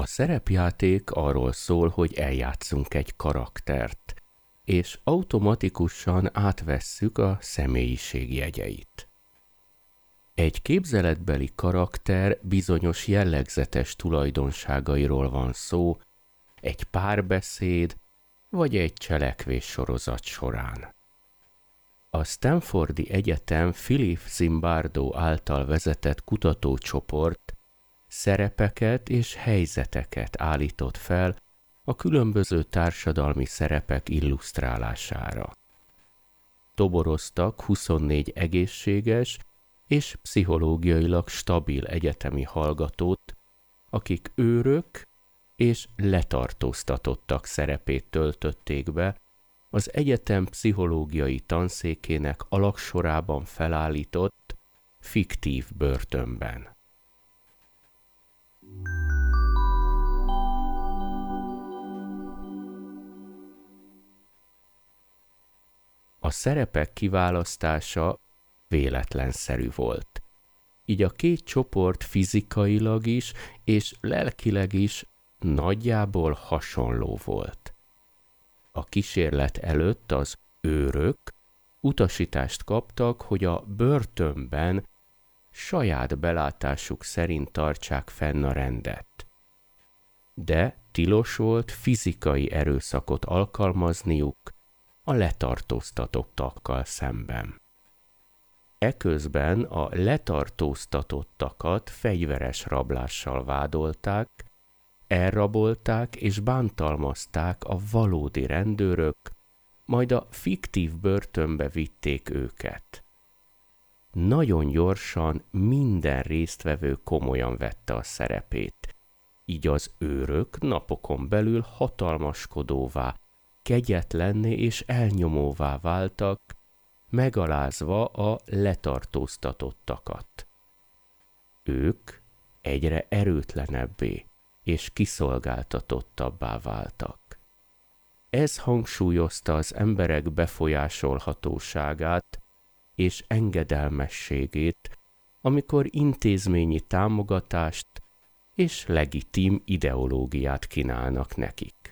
A szerepjáték arról szól, hogy eljátszunk egy karaktert, és automatikusan átvesszük a személyiség jegyeit. Egy képzeletbeli karakter bizonyos jellegzetes tulajdonságairól van szó, egy párbeszéd vagy egy cselekvéssorozat során. A Stanfordi Egyetem Philip Zimbardo által vezetett kutatócsoport szerepeket és helyzeteket állított fel a különböző társadalmi szerepek illusztrálására. Toboroztak 24 egészséges és pszichológiailag stabil egyetemi hallgatót, akik őrök és letartóztatottak szerepét töltötték be az egyetem pszichológiai tanszékének alagsorában felállított fiktív börtönben. A szerepek kiválasztása véletlenszerű volt. Így a két csoport fizikailag is és lelkileg is nagyjából hasonló volt. A kísérlet előtt az őrök utasítást kaptak, hogy a börtönben saját belátásuk szerint tartsák fenn a rendet. De tilos volt fizikai erőszakot alkalmazniuk a letartóztatottakkal szemben. Eközben a letartóztatottakat fegyveres rablással vádolták, elrabolták és bántalmazták a valódi rendőrök, majd a fiktív börtönbe vitték őket. Nagyon gyorsan minden résztvevő komolyan vette a szerepét, így az őrök napokon belül hatalmaskodóvá, kegyetlenné és elnyomóvá váltak, megalázva a letartóztatottakat. Ők egyre erőtlenebbé és kiszolgáltatottabbá váltak. Ez hangsúlyozta az emberek befolyásolhatóságát és engedelmességét, amikor intézményi támogatást és legitim ideológiát kínálnak nekik.